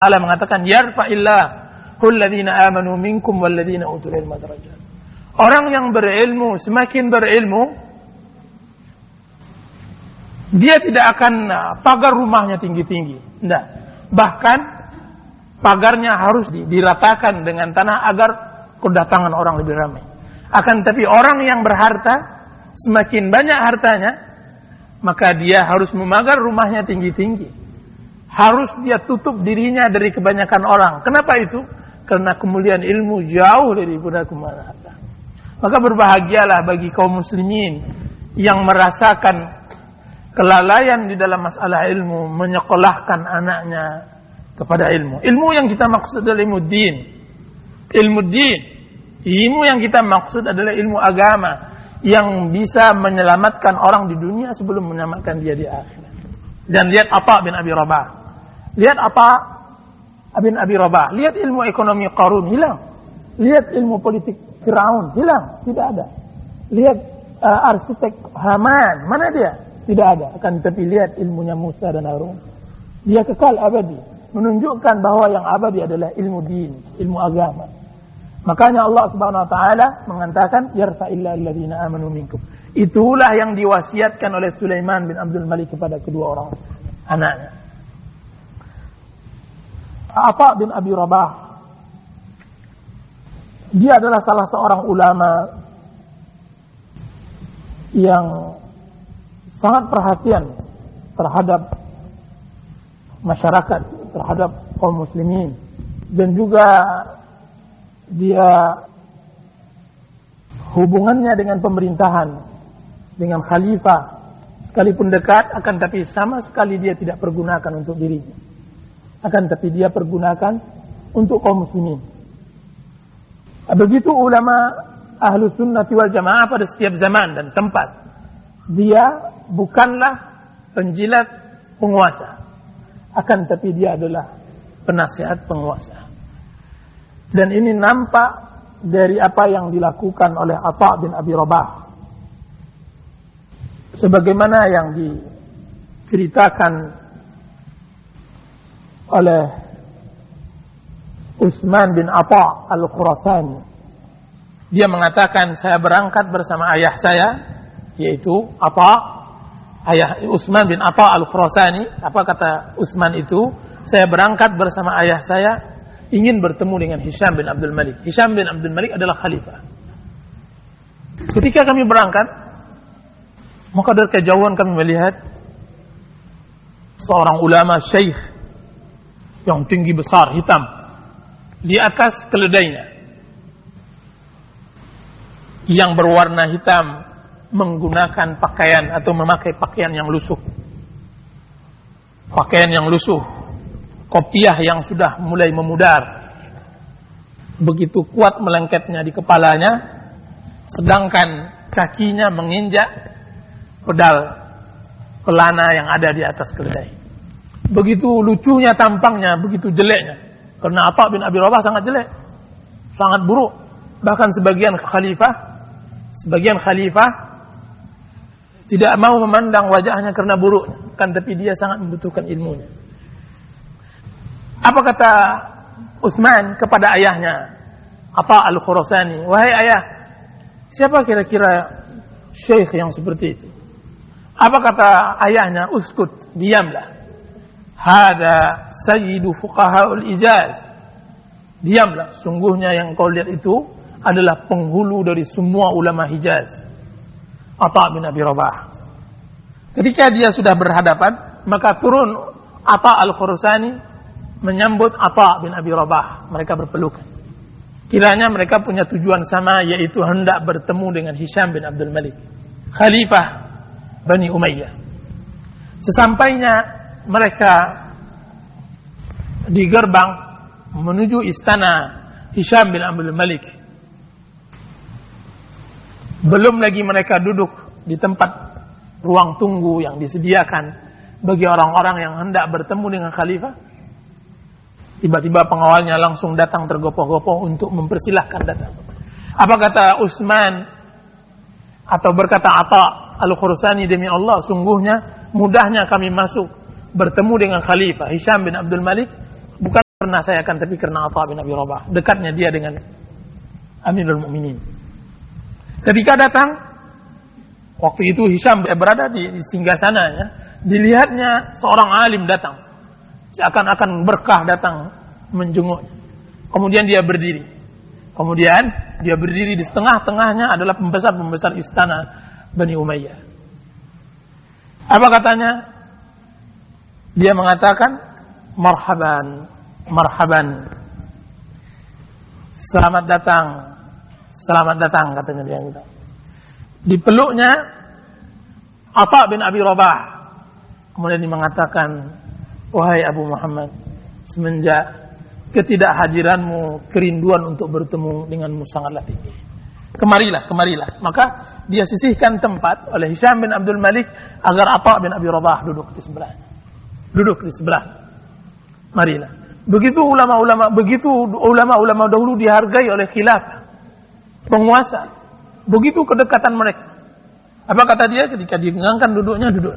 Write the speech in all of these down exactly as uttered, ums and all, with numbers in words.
Taala mengatakan yarfa'illahu alladziina aamanu minkum walladziina utul ilma darajat. Orang yang berilmu semakin berilmu, dia tidak akan pagar rumahnya tinggi-tinggi. Tidak. Bahkan pagarnya harus diratakan dengan tanah agar kedatangan orang lebih ramai. Akan tapi orang yang berharta, semakin banyak hartanya, maka dia harus memagar rumahnya tinggi-tinggi. Harus dia tutup dirinya dari kebanyakan orang. Kenapa itu? Karena kemuliaan ilmu jauh daripada kemuliaan harta. Maka berbahagialah bagi kaum muslimin yang merasakan kelalaian di dalam masalah ilmu, menyekolahkan anaknya kepada ilmu. Ilmu yang kita maksud adalah ilmu din. Ilmu din. Ilmu yang kita maksud adalah ilmu agama yang bisa menyelamatkan orang di dunia sebelum menyelamatkan dia di akhirat. Dan lihat Atha bin Abi Rabah. Lihat Atha bin Abi Rabah. Lihat ilmu ekonomi Qarun, hilang. Lihat ilmu politik Firaun, hilang, tidak ada. Lihat uh, arsitek Haman, mana dia? Tidak ada. Akan tetapi lihat ilmunya Musa dan Harun. Dia kekal abadi, menunjukkan bahwa yang abadi adalah ilmu din, ilmu agama. Makanya Allah Subhanahu wa taala mengatakan yarfa'illahu alladziina aamanu minkum. Itulah yang diwasiatkan oleh Sulaiman bin Abdul Malik kepada kedua orang anaknya. Atha bin Abi Rabah, dia adalah salah seorang ulama yang sangat perhatian terhadap masyarakat, terhadap kaum muslimin, dan juga dia hubungannya dengan pemerintahan, dengan khalifah, sekalipun dekat, akan tapi sama sekali dia tidak pergunakan untuk dirinya, akan tapi dia pergunakan untuk kaum muslimin. Begitu ulama ahlu sunnati wal jamaah pada setiap zaman dan tempat. Dia bukanlah penjilat penguasa, akan tapi dia adalah penasihat penguasa. Dan ini nampak dari apa yang dilakukan oleh Atha bin Abi Rabah. Sebagaimana yang diceritakan oleh Utsman bin Atha al-Khurasani. Dia mengatakan, saya berangkat bersama ayah saya, yaitu Atha, ayah Utsman bin Atha al-Khurasani. Apa kata Utsman itu? Saya berangkat bersama ayah saya, ingin bertemu dengan Hisham bin Abdul Malik. Hisham bin Abdul Malik adalah khalifah. Ketika kami berangkat, maka dari kejauhan kami melihat seorang ulama syekh yang tinggi besar, hitam, di atas keledainya yang berwarna hitam, menggunakan pakaian atau memakai pakaian yang lusuh. Pakaian yang lusuh, kopiah yang sudah mulai memudar, begitu kuat melengketnya di kepalanya, sedangkan kakinya menginjak pedal pelana yang ada di atas keledai. Begitu lucunya tampangnya, begitu jeleknya. Karena Atha bin Abi Rabah sangat jelek, sangat buruk. Bahkan sebagian khalifah, sebagian khalifah tidak mau memandang wajahnya karena buruk, kan tapi dia sangat membutuhkan ilmunya. Apa kata Utsman kepada ayahnya, Atha al-Khurasani? Wahai ayah, siapa kira-kira syekh yang seperti itu? Apa kata ayahnya? Uskut, diamlah. Hada sayyidu fuqaha'ul Ijaz. Diamlah, sungguhnya yang kau lihat itu adalah penghulu dari semua ulama Hijaz. Atha bin Abi Rabah. Ketika dia sudah berhadapan, maka turun Atha al-Khurasani menyambut Atha bin Abi Rabah. Mereka berpelukan. Kiranya mereka punya tujuan sama, yaitu hendak bertemu dengan Hisham bin Abdul Malik, khalifah Bani Umayyah. Sesampainya mereka di gerbang menuju istana Hisham bin Abdul Malik, belum lagi mereka duduk di tempat ruang tunggu yang disediakan bagi orang-orang yang hendak bertemu dengan khalifah, tiba-tiba pengawalnya langsung datang tergopoh-gopoh untuk mempersilahkan datang. Apa kata Utsman atau berkata Atha al-Khurasani, demi Allah, sungguhnya mudahnya kami masuk bertemu dengan khalifah Hisham bin Abdul Malik, bukan pernah saya akan tapi karena Atha bin Abi Rabah, dekatnya dia dengan Amirul Mukminin. Ketika datang, waktu itu Hisham berada di, di singgasananya, dilihatnya seorang alim datang, seakan-akan berkah datang menjenguk. Kemudian dia berdiri. Kemudian dia berdiri di setengah-tengahnya adalah pembesar-pembesar istana Bani Umayyah. Apa katanya? Dia mengatakan, marhaban, marhaban. Selamat datang. Selamat datang, katanya dia gitu. Dipeluknya Atha bin Abi Rabah. Kemudian dia mengatakan, wahai Abu Muhammad, semenjak ketidakhadiranmu, kerinduan untuk bertemu denganmu sangatlah tinggi. Kemarilah, kemarilah. Maka dia sisihkan tempat oleh Hisham bin Abdul Malik agar Atha bin Abi Rabah duduk di sebelahnya. Duduk di sebelah. Marilah. Begitu ulama-ulama, begitu ulama-ulama dahulu dihargai oleh khilafah, penguasa. Begitu kedekatan mereka. Apa kata dia ketika diengangkan duduknya, duduk.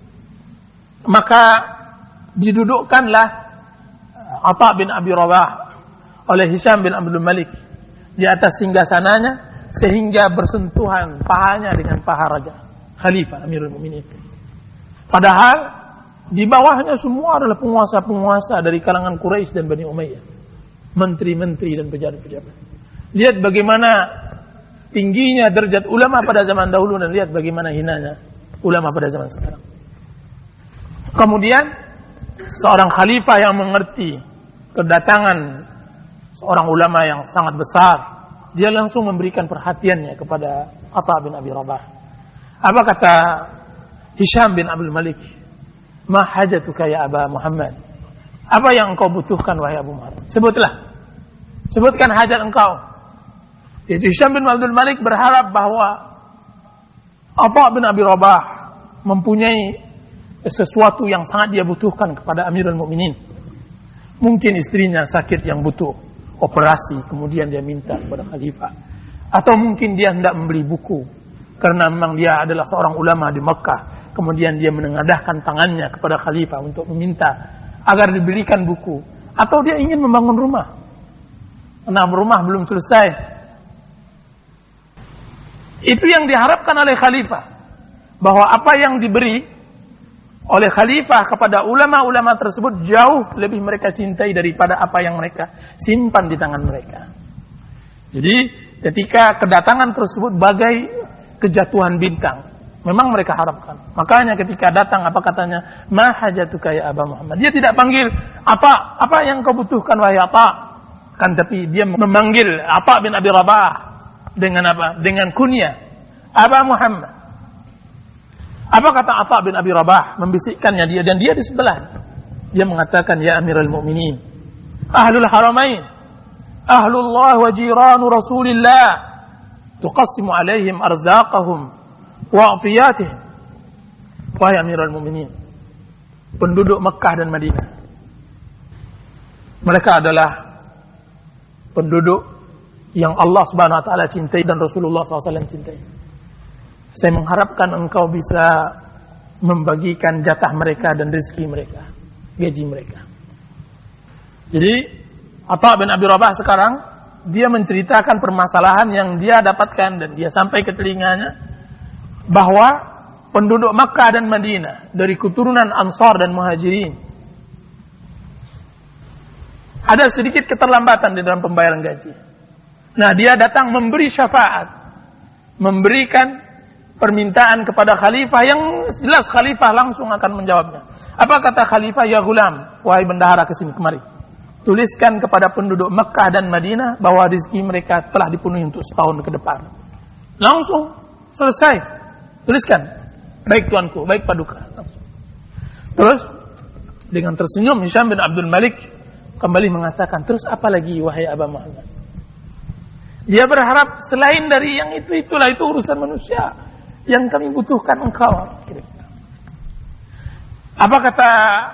Maka didudukkanlah Atha bin Abi Rabah oleh Hisham bin Abdul Malik di atas singgasananya sehingga bersentuhan pahanya dengan paha raja Khalifah Amirul Mukminin. Padahal di bawahnya semua adalah penguasa-penguasa dari kalangan Quraisy dan Bani Umayyah, menteri-menteri dan pejabat-pejabat. Lihat bagaimana tingginya derajat ulama pada zaman dahulu dan lihat bagaimana hinanya ulama pada zaman sekarang. Kemudian seorang khalifah yang mengerti kedatangan seorang ulama yang sangat besar, dia langsung memberikan perhatiannya kepada Atha bin Abi Rabah. Apa kata Hisham bin Abdul Malik? Ma hajatuka ya Aba Muhammad? Apa yang engkau butuhkan wahai Abu Muhammad? Sebutlah. Sebutkan hajat engkau. Jadi Hisham bin Abdul Malik berharap bahwa Atha bin Abi Rabah mempunyai sesuatu yang sangat dia butuhkan kepada Amirul Mukminin. Mungkin istrinya sakit yang butuh operasi, kemudian dia minta kepada khalifah. Atau mungkin dia hendak membeli buku karena memang dia adalah seorang ulama di Mekah. Kemudian dia menengadahkan tangannya kepada khalifah untuk meminta agar diberikan buku. Atau dia ingin membangun rumah. Karena rumah belum selesai. Itu yang diharapkan oleh khalifah. Bahwa apa yang diberi oleh khalifah kepada ulama-ulama tersebut jauh lebih mereka cintai daripada apa yang mereka simpan di tangan mereka. Jadi ketika kedatangan tersebut bagai kejatuhan bintang, memang mereka harapkan. Makanya ketika datang apa katanya? Ma hajatuka ya Aba Muhammad. Dia tidak panggil apa apa yang kau butuhkan wahai Atha, kan, tapi dia memanggil Atha bin Abi Rabah dengan apa? Dengan kunyah Aba Muhammad. Apa kata Atha bin Abi Rabah? Membisikkannya dia dan dia di sebelah. Dia mengatakan, ya Amirul Mukminin, Ahlul Haramain, Ahlullah wa jiranu Rasulillah, tuqassimu alaihim arzaqahum wa atiyatihim. Wahai Amirul Mukminin, penduduk Mekah dan Madinah, mereka adalah penduduk yang Allah Subhanahu wa taala cintai dan Rasulullah sallallahu alaihi wasallam cintai. Saya mengharapkan engkau bisa membagikan jatah mereka dan rezeki mereka, gaji mereka. Jadi Atha bin Abi Rabah sekarang dia menceritakan permasalahan yang dia dapatkan dan dia sampai ke telinganya bahwa penduduk Makkah dan Madinah dari keturunan Ansar dan Muhajirin ada sedikit keterlambatan di dalam pembayaran gaji. Nah, dia datang memberi syafaat, memberikan permintaan kepada khalifah yang jelas khalifah langsung akan menjawabnya. Apa kata khalifah? Ya gulam, wahai bendahara, kesini kemari. Tuliskan kepada penduduk Mekah dan Madinah bahwa rezeki mereka telah dipenuhi untuk setahun ke depan. Langsung selesai. Tuliskan. Baik tuanku, baik paduka. Langsung. Terus dengan tersenyum Hisham bin Abdul Malik kembali mengatakan, terus apa lagi wahai Aba Muhammad? Dia berharap selain dari yang itu, itulah itu urusan manusia. Yang kami butuhkan engkau. Apa kata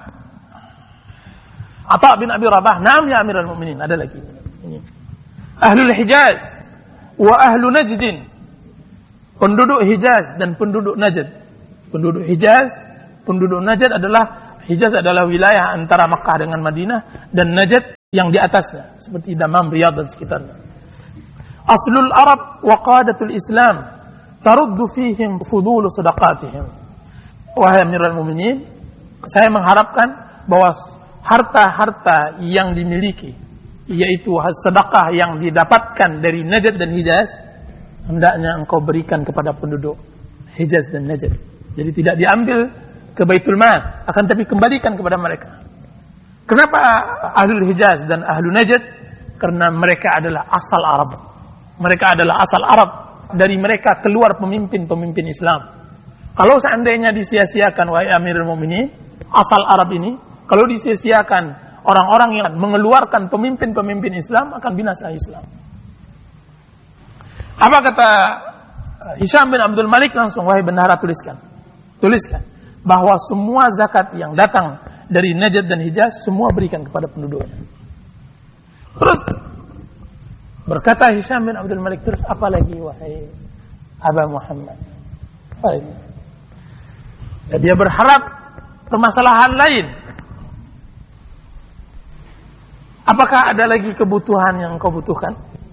Atha bin Abi Rabah? Naam ya Amirul Mukminin. Ada lagi. Ini. Ahlul Hijaz wa ahlu Najdin. Penduduk Hijaz dan penduduk Najd. Penduduk Hijaz, penduduk Najd adalah Hijaz adalah wilayah antara Makkah dengan Madinah dan Najd yang di atasnya seperti Damam, Riyadh dan sekitarnya. Aslul Arab wa qadatul Islam taruddu fihim fudul sadaqatihim. Wahai Amirul Mukminin, saya mengharapkan bahwa harta-harta yang dimiliki, yaitu sedekah yang didapatkan dari Najd dan Hijaz, hendaknya engkau berikan kepada penduduk Hijaz dan Najd. Jadi tidak diambil ke Baitul Mal, akan tapi kembalikan kepada mereka. Kenapa Ahlul Hijaz dan Ahlul Najd? Karena mereka adalah asal Arab. Mereka adalah asal Arab. Dari mereka keluar pemimpin-pemimpin Islam. Kalau seandainya disia-siakan, wahai Amirul Mukminin, asal Arab ini, kalau disia-siakan orang-orang yang mengeluarkan pemimpin-pemimpin Islam, akan binasa Islam. Apa kata Hisham bin Abdul Malik? Langsung, wahai bendahara, tuliskan. Tuliskan. Bahwa semua zakat yang datang dari Najd dan Hijaz, semua berikan kepada penduduknya. Terus, berkata Hisham bin Abdul Malik, terus apa lagi, wahai Aba Muhammad? Apa ini? Dan dia berharap permasalahan lain. Apakah ada lagi kebutuhan yang kau butuhkan?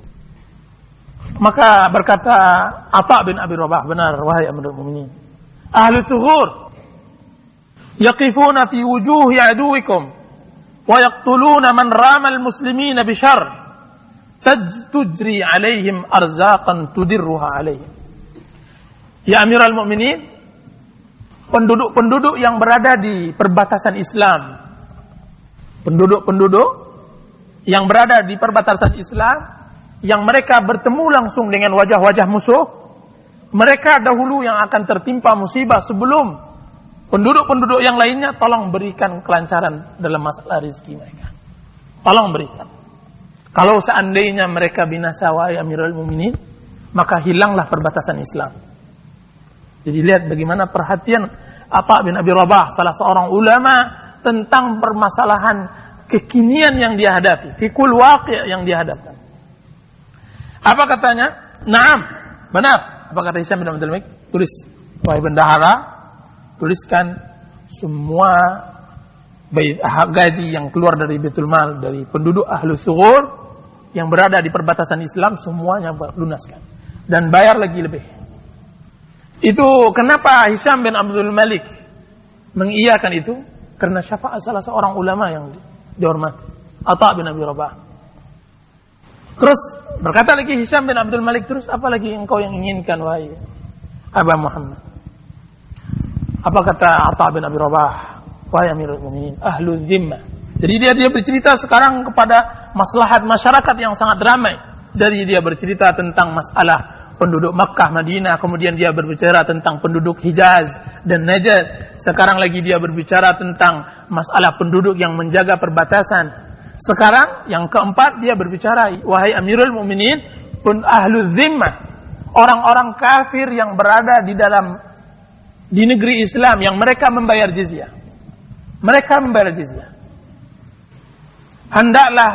Maka berkata Atha bin Abi Rabah, benar wahai Amirul Mukminin. Ahlu Thughur yaqifuna fi wujuhi aduwikum wa yaqtuluna man rama al-muslimina bi syarr tujri alaihim arzaqan tudirruha alaihim. Ya Amirul Mukminin, penduduk-penduduk yang berada di perbatasan Islam, penduduk-penduduk yang berada di perbatasan Islam, yang mereka bertemu langsung dengan wajah-wajah musuh, mereka dahulu yang akan tertimpa musibah sebelum penduduk-penduduk yang lainnya. Tolong berikan kelancaran dalam masalah rezeki mereka. Tolong berikan. Kalau seandainya mereka binasa, wahai Amirul Mukminin, maka hilanglah perbatasan Islam. Jadi lihat bagaimana perhatian Atha bin Abi Rabah, salah seorang ulama, tentang permasalahan kekinian yang dia hadapi, fikul waqi' yang dia hadapkan. Apa katanya? Naam, benar. Apa kata Hisham bin Abdul Malik? Tulis, wahai bendahara, tuliskan semua gaji yang keluar dari Baitul Mal dari penduduk Ahlu Thughur yang berada di perbatasan Islam, semuanya lunaskan dan bayar lagi lebih. Itu kenapa Hisham bin Abdul Malik mengiyakan itu? Karena syafaat salah seorang ulama yang dihormati, Atha bin Abi Rabah. Terus berkata lagi Hisham bin Abdul Malik, terus apa lagi engkau yang inginkan, wahai Aba Muhammad? Apa kata Atha bin Abi Rabah? Wahai Amirul Mukminin, ahlu zimmah. Jadi dia dia bercerita sekarang kepada maslahat masyarakat yang sangat ramai. Dari dia bercerita tentang masalah penduduk Makkah, Madinah, kemudian dia berbicara tentang penduduk Hijaz dan Najd. Sekarang lagi dia berbicara tentang masalah penduduk yang menjaga perbatasan. Sekarang yang keempat dia berbicara, wahai Amirul Mukminin, pun ahlu zimmah, orang-orang kafir yang berada di dalam di negeri Islam yang mereka membayar jizyah. Mereka membayar jizyah. Hendaklah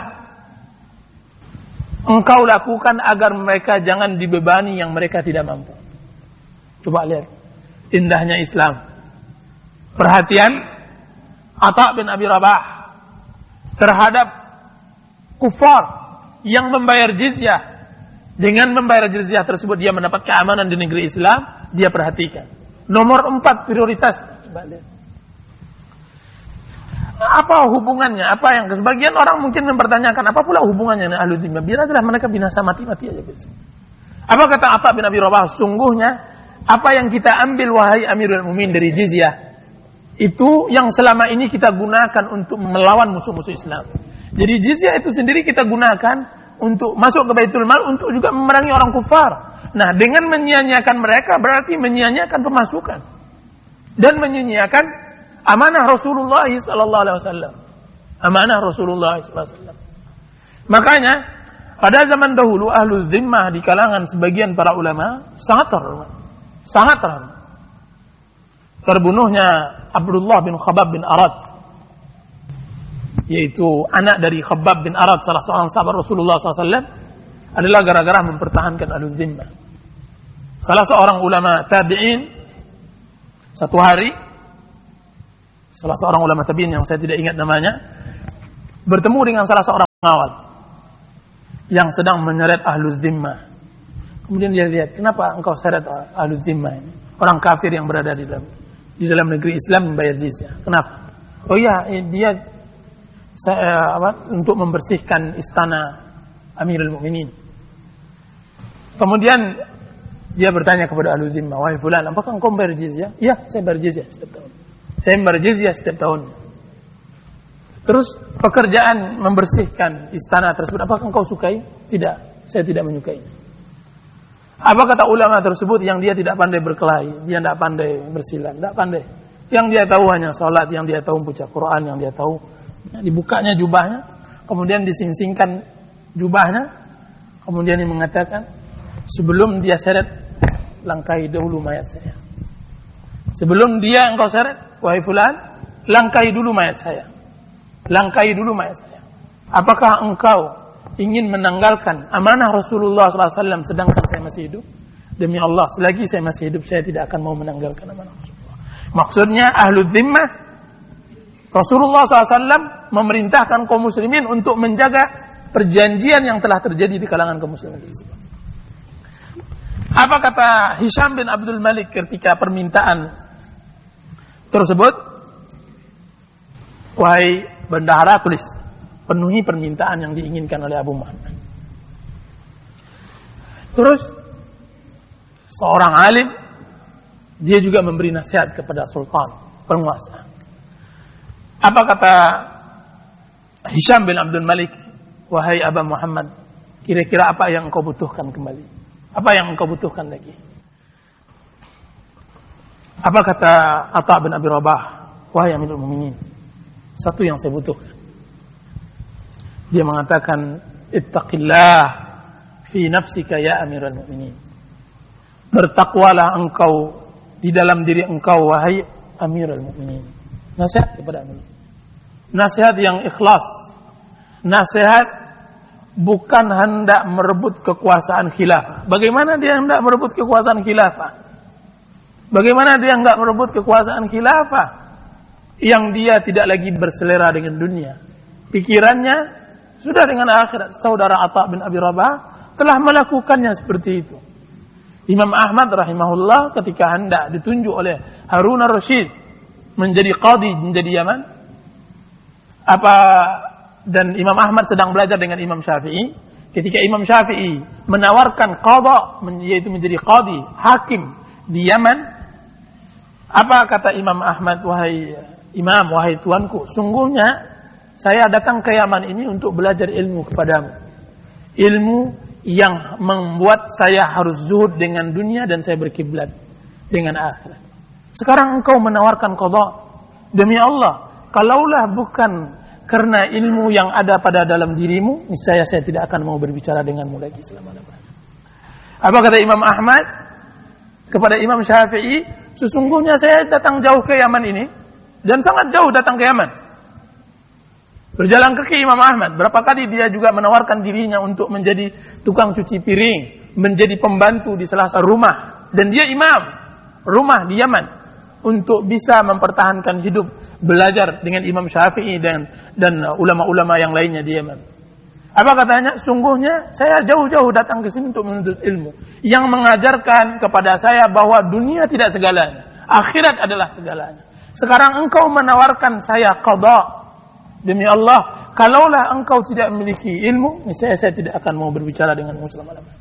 engkau lakukan agar mereka jangan dibebani yang mereka tidak mampu. Coba lihat indahnya Islam. Perhatian Atha bin Abi Rabah terhadap kufar yang membayar jizyah. Dengan membayar jizyah tersebut dia mendapat keamanan di negeri Islam. Dia perhatikan nomor empat prioritas. Coba lihat. Apa hubungannya? Apa yang sebagian orang mungkin mempertanyakan, apa pula hubungannya dengan ahlu zimmah? Biar adalah mereka binasa mati-mati aja. Apa kata Atha bin Abi Rabah? Sungguhnya apa yang kita ambil, wahai Amirul Mukminin, dari jizyah, itu yang selama ini kita gunakan untuk melawan musuh-musuh Islam. Jadi jizyah itu sendiri kita gunakan untuk masuk ke Baitul Mal, untuk juga memerangi orang kufar. Nah, dengan menyia-nyiakan mereka berarti menyia-nyiakan pemasukan dan menyia-nyiakan amanah Rasulullah sallallahu alaihi wasallam. Amanah Rasulullah sallallahu alaihi wasallam. Makanya pada zaman dahulu ahlu zimmah di kalangan sebagian para ulama sangat terhormat. Sangat terhormat. Terbunuhnya Abdullah bin Khabbab bin Arad, yaitu anak dari Khabbab bin Arad, salah seorang sahabat Rasulullah sallallahu alaihi wasallam, adalah gara-gara mempertahankan ahlu zimmah. Salah seorang ulama tabi'in satu hari, salah seorang ulama tabi'in yang saya tidak ingat namanya, bertemu dengan salah seorang pengawal yang sedang menyeret ahlul zimmah. Kemudian dia lihat, kenapa engkau seret ahlul zimmah ini? Orang kafir yang berada di dalam di dalam negeri Islam membayar jizyah. Kenapa? Oh iya, dia saya, apa, untuk membersihkan istana Amirul Mukminin. Kemudian dia bertanya kepada ahlul zimmah, wahai fulan, apakah engkau membayar jizyah? Iya, saya bayar jizyah setiap tahun. Saya membayar jizyah setiap tahun. Terus pekerjaan membersihkan istana tersebut, apakah engkau sukai? Tidak, saya tidak menyukai. Apa kata ulama tersebut? Yang dia tidak pandai berkelahi, dia tidak pandai bersilat, tidak pandai. Yang dia tahu hanya sholat, yang dia tahu membaca Quran, yang dia tahu dibukanya jubahnya, kemudian disingsingkan jubahnya, kemudian dia mengatakan, sebelum dia seret, langkahi dahulu mayat saya. Sebelum dia engkau seret, wahai fulan, langkahi dulu mayat saya. Langkahi dulu mayat saya. Apakah engkau ingin menanggalkan amanah Rasulullah shallallahu alaihi wasallam sedangkan saya masih hidup? Demi Allah, selagi saya masih hidup, saya tidak akan mau menanggalkan amanah Rasulullah. Maksudnya ahlul zimmah, Rasulullah shallallahu alaihi wasallam memerintahkan kaum muslimin untuk menjaga perjanjian yang telah terjadi di kalangan kaum muslimin. Apa kata Hisham bin Abdul Malik ketika permintaan tersebut? Wahai bendahara, tulis, penuhi permintaan yang diinginkan oleh Abu Muhammad. Terus seorang alim, dia juga memberi nasihat kepada sultan, penguasa. Apa kata Hisham bin Abdul Malik? Wahai Abu Muhammad, kira-kira apa yang engkau butuhkan kembali? Apa yang engkau butuhkan lagi? Apa kata Atha bin Abi Rabah? Wahai Amirul Mukminin, satu yang saya butuhkan. Dia mengatakan, ittaqillah fi nafsika ya Amirul Mukminin. Bertakwalah engkau di dalam diri engkau, wahai Amirul Mukminin. Nasihat kepada Amirul. Nasihat yang ikhlas. Nasihat bukan hendak merebut kekuasaan khilafah. Bagaimana dia hendak merebut kekuasaan khilafah? Bagaimana dia hendak merebut kekuasaan khilafah yang dia tidak lagi berselera dengan dunia? Pikirannya sudah dengan akhirat. Saudara Atha bin Abi Rabah telah melakukannya seperti itu. Imam Ahmad rahimahullah ketika hendak ditunjuk oleh Harun ar-Rasyid menjadi qadhi menjadi Yaman, apa dan Imam Ahmad sedang belajar dengan Imam Syafi'i, ketika Imam Syafi'i menawarkan qadha, yaitu menjadi qadhi, hakim di Yaman, apa kata Imam Ahmad? Wahai Imam, wahai tuanku, sungguhnya saya datang ke Yaman ini untuk belajar ilmu kepadamu. Ilmu yang membuat saya harus zuhud dengan dunia dan saya berkiblat dengan akhirat. Sekarang engkau menawarkan qadha. Demi Allah, kalaulah bukan karena ilmu yang ada pada dalam dirimu, niscaya saya tidak akan mau berbicara denganmu lagi selama-lamanya. Apa kata Imam Ahmad kepada Imam Syafi'i? Sesungguhnya saya datang jauh ke Yaman ini, dan sangat jauh datang ke Yaman. Berjalan kaki Imam Ahmad. Berapa kali dia juga menawarkan dirinya untuk menjadi tukang cuci piring, menjadi pembantu di salah satu rumah. Dan dia imam rumah di Yaman untuk bisa mempertahankan hidup, belajar dengan Imam Syafi'i dan dan ulama-ulama yang lainnya di Yaman. Apa katanya? Sungguhnya saya jauh-jauh datang ke sini untuk menuntut ilmu yang mengajarkan kepada saya bahwa dunia tidak segalanya, akhirat adalah segalanya. Sekarang engkau menawarkan saya qadha. Demi Allah, kalaulah engkau tidak memiliki ilmu, niscaya saya tidak akan mau berbicara denganmu selama-lamanya.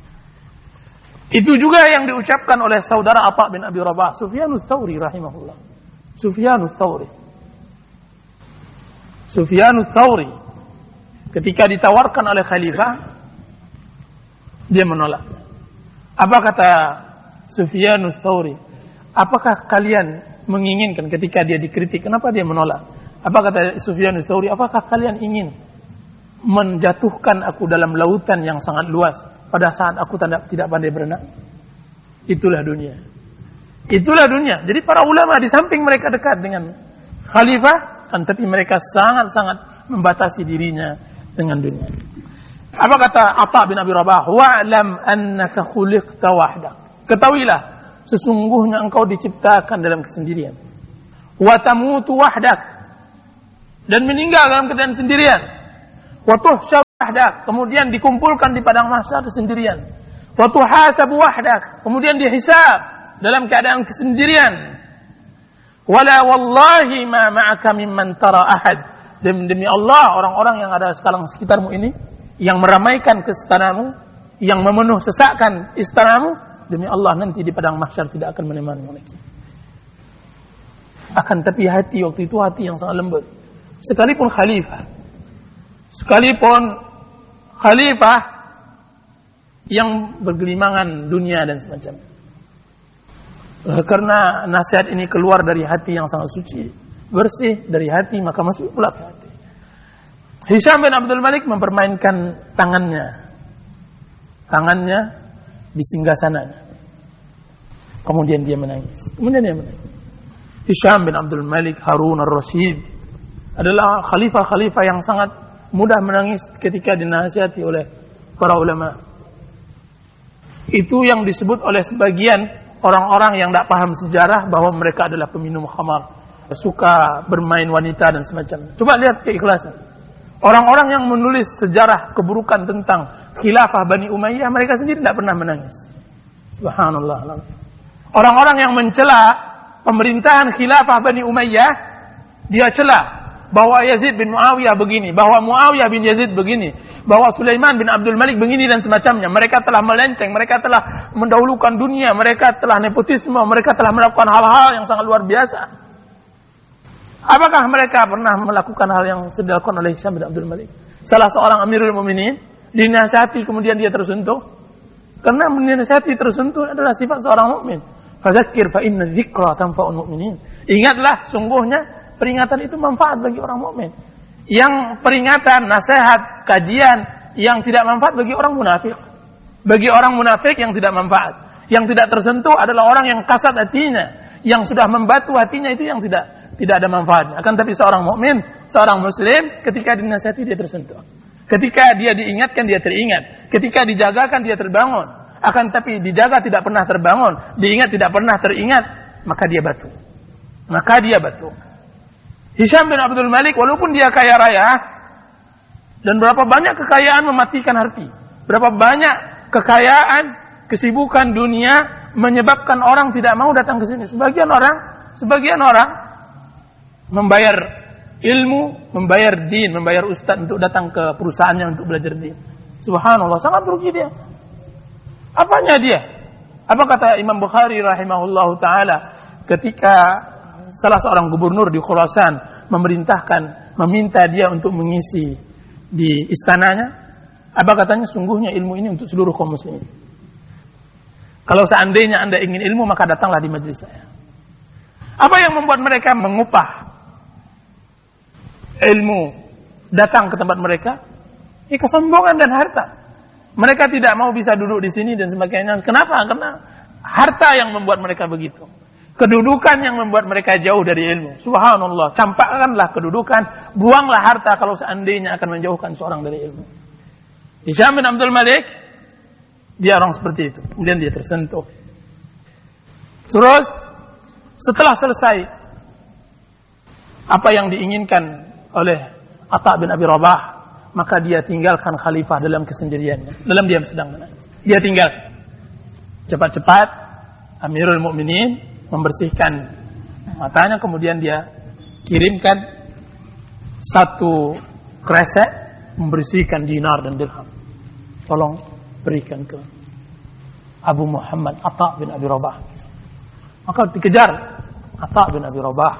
Itu juga yang diucapkan oleh saudara Atha bin Abi Rabah, Sufyanus Tsauri rahimahullah. Sufyanus Tsauri. Sufyanus Tsauri ketika ditawarkan oleh khalifah, dia menolak. Apa kata Sufyanus Tsauri? Apakah kalian menginginkan ketika dia dikritik, kenapa dia menolak? Apa kata Sufyanus Tsauri? Apakah kalian ingin menjatuhkan aku dalam lautan yang sangat luas pada saat aku tidak pandai berenang? Itulah dunia. Itulah dunia. Jadi para ulama di samping mereka dekat dengan khalifah, kan, tapi mereka sangat-sangat membatasi dirinya dengan dunia. Apa kata Atha bin Abi Rabah? Wa'lam annaka khuliqta wahdak. Ketahuilah, sesungguhnya engkau diciptakan dalam kesendirian. Wa tamutu wahdak. Dan meninggal dalam keadaan sendirian. Wa tuhsyar wahdak, kemudian dikumpulkan di padang mahsyar sendirian. Wa tuhasabu wahdak, kemudian dihisab dalam keadaan kesendirian. Wala wallahi ma ma'aka mimman tara ahad. Demi, demi Allah, orang-orang yang ada sekarang sekitarmu ini, yang meramaikan ke istanamu, yang memenuh sesakkan istanamu, demi Allah nanti di padang mahsyar tidak akan menemanimu lagi. Akan tapi hati waktu itu hati yang sangat lembut. Sekalipun khalifah, sekalipun khalifah yang bergelimangan dunia dan semacamnya. Karena nasihat ini keluar dari hati yang sangat suci, bersih dari hati, maka masuk pula ke hati. Hisham bin Abdul Malik mempermainkan tangannya, tangannya di singgasananya. Kemudian dia menangis. Kemudian dia menangis. Hisham bin Abdul Malik Harun ar-Rasyid adalah khalifah-khalifah yang sangat mudah menangis ketika dinasihati oleh para ulama. Itu yang disebut oleh sebagian orang-orang yang tidak paham sejarah bahwa mereka adalah peminum khamar, suka bermain wanita dan semacamnya. Coba lihat keikhlasan. Orang-orang yang menulis sejarah keburukan tentang khilafah Bani Umayyah, mereka sendiri tidak pernah menangis. Subhanallah. Orang-orang yang mencela pemerintahan khilafah Bani Umayyah, dia cela bahwa Yazid bin Muawiyah begini, bahwa Muawiyah bin Yazid begini, bahwa Sulaiman bin Abdul Malik begini dan semacamnya. Mereka telah melenceng, mereka telah mendahulukan dunia, mereka telah nepotisme, mereka telah melakukan hal-hal yang sangat luar biasa. Apakah mereka pernah melakukan hal yang dilakukan oleh Hisham bin Abdul Malik? Salah seorang Amirul Mukminin dinasihati kemudian dia tersentuh. Karena dinasihati tersentuh adalah sifat seorang mukmin. Fadzakir fa inna dzikra tanfa'ul mu'minin. Ingatlah, sungguhnya peringatan itu manfaat bagi orang mukmin. Yang peringatan, nasihat, kajian yang tidak manfaat bagi orang munafik. Bagi orang munafik yang tidak manfaat, yang tidak tersentuh adalah orang yang kasat hatinya, yang sudah membatu hatinya, itu yang tidak tidak ada manfaatnya. Akan tapi seorang mukmin, seorang muslim, ketika dinasihati dia tersentuh. Ketika dia diingatkan dia teringat. Ketika dijagakan dia terbangun. Akan tapi dijaga tidak pernah terbangun, diingat tidak pernah teringat, maka dia batu. Maka dia batu. Hisham bin Abdul Malik walaupun dia kaya raya dan berapa banyak kekayaan mematikan hati, berapa banyak kekayaan, kesibukan dunia menyebabkan orang tidak mau datang ke sini. Sebagian orang, sebagian orang membayar ilmu, membayar din, membayar ustaz untuk datang ke perusahaannya untuk belajar din. Subhanallah, sangat rugi dia. Apanya dia? Apa kata Imam Bukhari rahimahullahu taala ketika salah seorang gubernur di Khurasan memerintahkan, meminta dia untuk mengisi di istananya? Apa katanya? Sungguhnya ilmu ini untuk seluruh kaum muslimin. Kalau seandainya Anda ingin ilmu, maka datanglah di majelis saya. Apa yang membuat mereka mengupah ilmu datang ke tempat mereka? Ya, kesombongan dan harta. Mereka tidak mau bisa duduk di sini dan sebagainya. Kenapa? Karena harta yang membuat mereka begitu. Kedudukan yang membuat mereka jauh dari ilmu. Subhanallah. Campakkanlah kedudukan, buanglah harta kalau seandainya akan menjauhkan seorang dari ilmu. Hisham bin Abdul Malik, dia orang seperti itu. Kemudian dia tersentuh. Terus, setelah selesai apa yang diinginkan oleh Atha bin Abi Rabah, maka dia tinggalkan khalifah dalam kesendiriannya. Dalam diam sedang menangis. Dia tinggal. Cepat-cepat, Amirul Mukminin membersihkan matanya, kemudian dia kirimkan satu kresek membersihkan dinar dan dirham. Tolong berikan ke Abu Muhammad Atha bin Abi Rabah. Maka dikejar Atha bin Abi Rabah.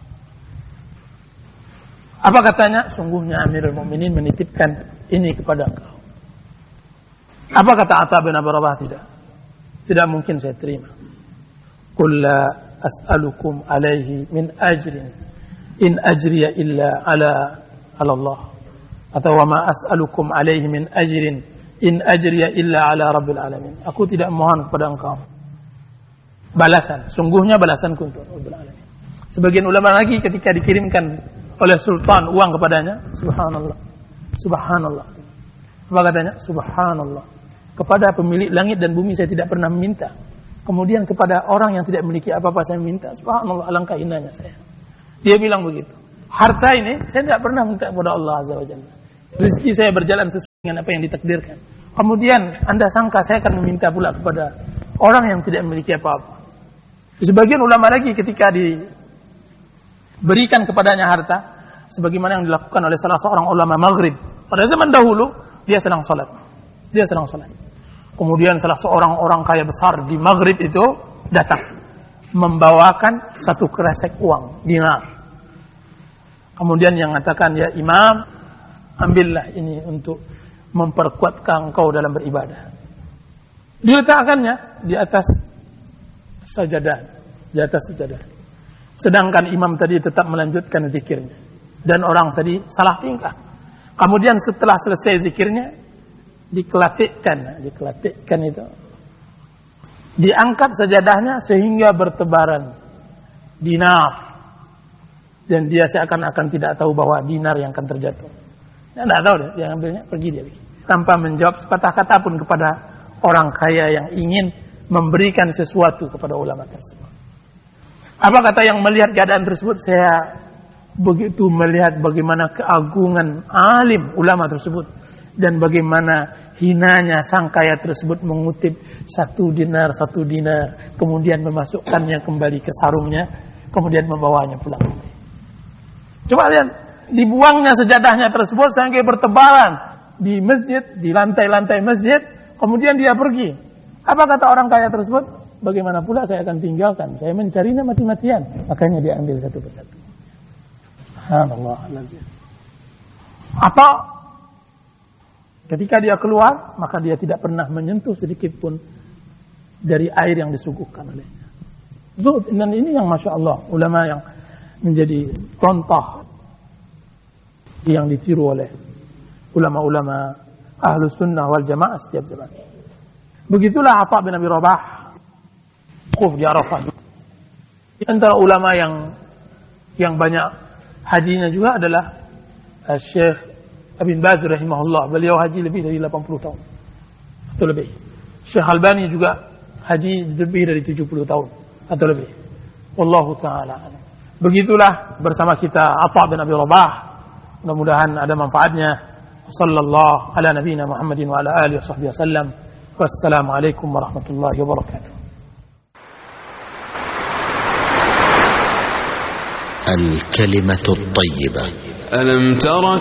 Apa katanya? Sungguhnya Amirul Mukminin menitipkan ini kepada engkau. Apa kata Atha bin Abi Rabah? Tidak. Tidak mungkin saya terima. Qul la as'alukum alaihi min ajrin in ajriya illa ala ala Allah. Atau wa ma as'alukum alaihi min ajrin in ajriya illa ala rabbil alamin. Aku tidak mohon kepada engkau balasan. Sungguhnya balasanku untuk Rabbil alamin. Sebagian ulama lagi ketika dikirimkan oleh sultan uang kepadanya, subhanallah. Subhanallah. Apa katanya? Subhanallah. Kepada pemilik langit dan bumi saya tidak pernah meminta. Kemudian kepada orang yang tidak memiliki apa-apa saya minta. Subhanallah, alangkah hinanya saya. Dia bilang begitu. Harta ini saya tidak pernah minta kepada Allah Azza wa Jalla. Rezeki saya berjalan sesuai dengan apa yang ditakdirkan. Kemudian Anda sangka saya akan meminta pula kepada orang yang tidak memiliki apa-apa. Sebagian ulama lagi ketika diberikan kepadanya harta, sebagaimana yang dilakukan oleh salah seorang ulama Maghrib. Pada zaman dahulu, dia sedang sholat. Dia sedang sholat. Kemudian salah seorang orang kaya besar di Maghrib itu datang, membawakan satu kresek uang, dinar. Kemudian yang mengatakan, ya imam, ambillah ini untuk memperkuatkan engkau dalam beribadah. Diletakkannya di atas sajadah, di atas sajadah. Sedangkan imam tadi tetap melanjutkan zikirnya. Dan orang tadi salah tingkah. Kemudian setelah selesai zikirnya, dikelatikkan, dikelatikkan itu. Diangkat sajadahnya sehingga bertebaran dinar. Dan dia seakan-akan tidak tahu bahwa dinar yang akan terjatuh. Dia tidak tahu, dia ambilnya, pergi dia pergi. Tanpa menjawab sepatah kata pun kepada orang kaya yang ingin memberikan sesuatu kepada ulama tersebut. Apa kata yang melihat keadaan tersebut? Saya begitu melihat bagaimana keagungan alim ulama tersebut. Dan bagaimana hinanya sang kaya tersebut mengutip satu dinar, satu dinar. Kemudian memasukkannya kembali ke sarungnya. Kemudian membawanya pulang. Coba lihat, dibuangnya sejadahnya tersebut sampai bertebaran di masjid, di lantai-lantai masjid. Kemudian dia pergi. Apa kata orang kaya tersebut? Bagaimana pula saya akan tinggalkan? Saya mencarinya mati-matian. Makanya dia ambil satu persatu. Subhanallah. Atau ketika dia keluar, maka dia tidak pernah menyentuh sedikit pun dari air yang disuguhkan olehnya. Zuhud. Dan ini yang Masya Allah, ulama yang menjadi contoh yang ditiru oleh ulama-ulama Ahlus Sunnah wal Jamaah setiap zaman. Begitulah Atha bin Abi Rabah, Quf di Arafah. Di antara ulama yang yang banyak hajinya juga adalah Syekh Ibn Baz rahimahullah. Beliau haji lebih dari delapan puluh tahun atau lebih. Syekh Albani juga haji lebih dari tujuh puluh tahun atau lebih. Wallahu ta'ala. Begitulah bersama kita Atha bin Abi Rabah. Mudah-mudahan ada manfaatnya. Sallallahu ala nabiyina Muhammadin wa ala alihi washabbihi wasallam. Wassalamualaikum warahmatullahi wabarakatuh. الكلمة الطيبة. ألم تر